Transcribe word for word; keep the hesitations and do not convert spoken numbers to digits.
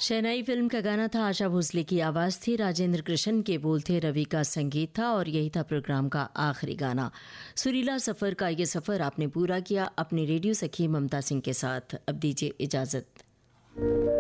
शहनाई film का गाना था, आशा भोसले की आवाज़ थी, राजेंद्र कृष्ण के बोल थे, रवि का संगीत था और यही था प्रोग्राम का आखिरी गाना। सुरीला सफ़र का ये सफ़र आपने पूरा किया अपनी रेडियो सखी ममता सिंह के साथ। अब दीजिए इजाज़त।